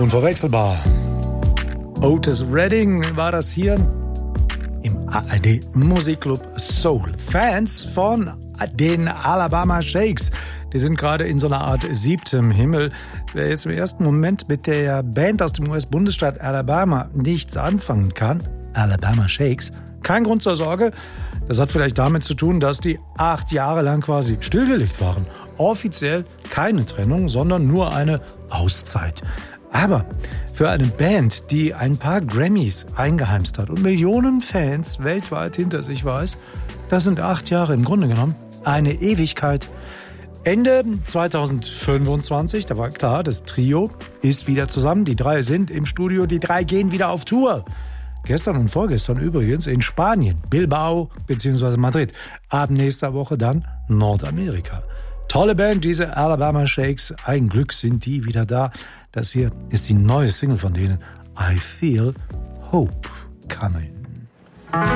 Unverwechselbar. Otis Redding war das hier im ARD Musikclub Soul. Fans von den Alabama Shakes, die sind gerade in so einer Art 7. Himmel. Wer jetzt im ersten Moment mit der Band aus dem US-Bundesstaat Alabama nichts anfangen kann, Alabama Shakes, kein Grund zur Sorge. Das hat vielleicht damit zu tun, dass die 8 Jahre lang quasi stillgelegt waren. Offiziell keine Trennung, sondern nur eine Auszeit. Aber für eine Band, die ein paar Grammys eingeheimst hat und Millionen Fans weltweit hinter sich weiß, das sind 8 Jahre im Grunde genommen eine Ewigkeit. Ende 2025, da war klar, das Trio ist wieder zusammen. Die 3 sind im Studio, die 3 gehen wieder auf Tour. Gestern und vorgestern übrigens in Spanien, Bilbao bzw. Madrid. Ab nächster Woche dann Nordamerika. Tolle Band, diese Alabama Shakes. Ein Glück sind die wieder da. Das hier ist die neue Single von denen. I Feel Hope Coming.